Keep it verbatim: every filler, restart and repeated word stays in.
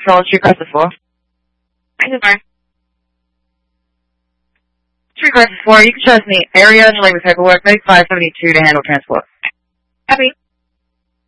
Solid Street Crisis four. Crisis four. Street Crisis four, you can show us in the area and like with paperwork. Make five seventy-two to handle transport. Copy.